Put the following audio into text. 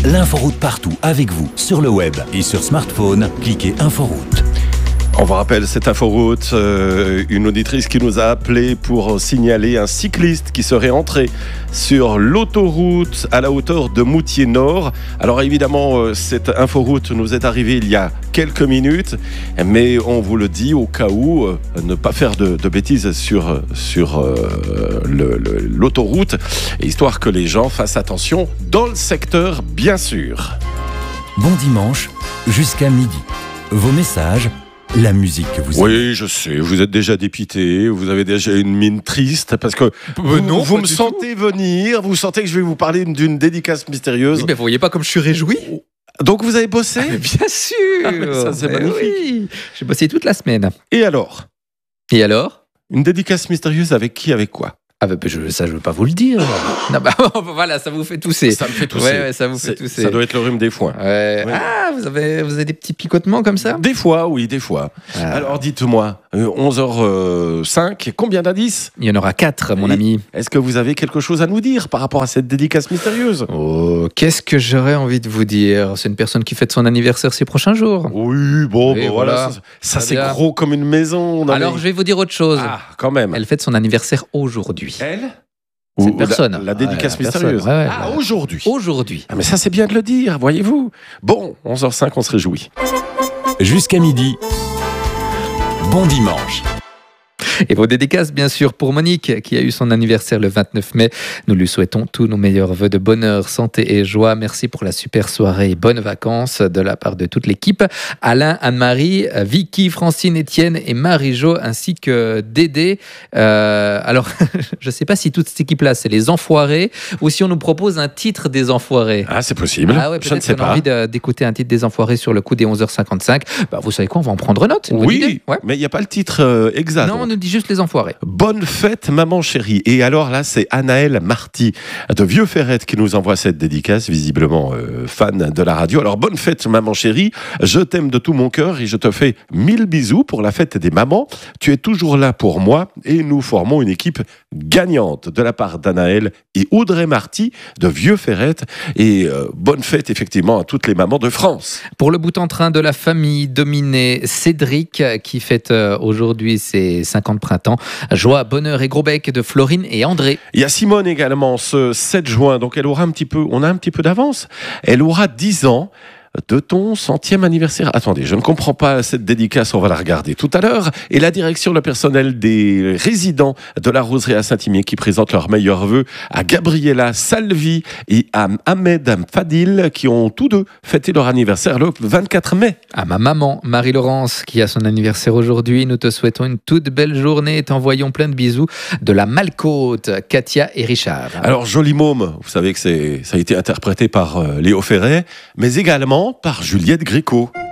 L'inforoute partout avec vous, sur le web et sur smartphone, cliquez Inforoute. On vous rappelle cette inforoute, une auditrice qui nous a appelé pour signaler un cycliste qui serait entré sur l'autoroute à la hauteur de Moutier-Nord. Alors évidemment, cette inforoute nous est arrivée il y a quelques minutes, mais on vous le dit au cas où, ne pas faire de bêtises sur l'autoroute, histoire que les gens fassent attention dans le secteur, bien sûr. Bon dimanche, jusqu'à midi. Vos messages, la musique que vous aimez. Oui, je sais, vous êtes déjà dépité, vous avez déjà une mine triste, parce que vous me sentez venir, vous sentez que je vais vous parler d'une dédicace mystérieuse. Oui, mais vous voyez pas comme je suis réjoui? Donc vous avez bossé? Bien sûr. Ça c'est magnifique. Oui. J'ai bossé toute la semaine. Et alors? Une dédicace mystérieuse avec qui, avec quoi? Ah bah, ça je veux pas vous le dire. Non, bah, voilà, ça vous fait tousser. Ça me fait tousser. Ouais, ça vous fait tousser. Ça doit être le rhume des foins. Ouais. Ouais. Ah, vous avez des petits picotements comme ça? Des fois, oui, des fois. Ah. Alors dites-moi, 11h05, combien d'indices? Il y en aura 4, mon ami. Est-ce que vous avez quelque chose à nous dire par rapport à cette dédicace mystérieuse? Oh, qu'est-ce que j'aurais envie de vous dire? C'est une personne qui fête son anniversaire ces prochains jours. Oui, bon, voilà. Ça c'est gros comme une maison. Alors je vais vous dire autre chose. Ah, quand même. Elle fête son anniversaire aujourd'hui. Elle? Cette personne. La dédicace mystérieuse. Ouais, ah, aujourd'hui. Aujourd'hui. Ah, mais ça, c'est bien de le dire, voyez-vous. Bon, 11h05, on se réjouit. Jusqu'à midi. Bon dimanche. Et vos dédicaces, bien sûr, pour Monique, qui a eu son anniversaire le 29 mai. Nous lui souhaitons tous nos meilleurs vœux de bonheur, santé et joie. Merci pour la super soirée et bonnes vacances de la part de toute l'équipe. Alain, Anne-Marie, Vicky, Francine, Étienne et Marie-Jo, ainsi que Dédé. Alors, je ne sais pas si toute cette équipe-là, c'est les Enfoirés, ou si on nous propose un titre des Enfoirés. Ah, c'est possible. Ah ouais, je ne sais pas. On a envie d'écouter un titre des Enfoirés sur le coup des 11h55. Bah, vous savez quoi, on va en prendre note. Oui, mais il n'y a pas le titre exact. Non, on nous dit juste les Enfoirés. Bonne fête, maman chérie. Et alors là, c'est Anaëlle Marty de Vieux-Ferrette qui nous envoie cette dédicace, visiblement fan de la radio. Alors, bonne fête, maman chérie. Je t'aime de tout mon cœur et je te fais 1000 bisous pour la fête des mamans. Tu es toujours là pour moi et nous formons une équipe gagnante de la part d'Anaëlle et Audrey Marty de Vieux-Ferrette. Et bonne fête, effectivement, à toutes les mamans de France. Pour le bout en train de la famille dominée, Cédric, qui fête aujourd'hui ses 50 printemps. Joie, bonheur et gros bec de Florine et André. Il y a Simone également ce 7 juin, donc on a un petit peu d'avance. Elle aura 10 ans. De ton 100e anniversaire. Attendez, je ne comprends pas cette dédicace, on va la regarder tout à l'heure. Et la direction, le personnel des résidents de la Roseraie à Saint-Imier qui présentent leurs meilleurs vœux à Gabriella Salvi et à Ahmed Fadil qui ont tous deux fêté leur anniversaire le 24 mai. À ma maman, Marie-Laurence, qui a son anniversaire aujourd'hui, nous te souhaitons une toute belle journée et t'envoyons plein de bisous de la Malcôte, Katia et Richard. Alors, Joli Môme, vous savez que ça a été interprété par Léo Ferré, mais également par Juliette Gréco.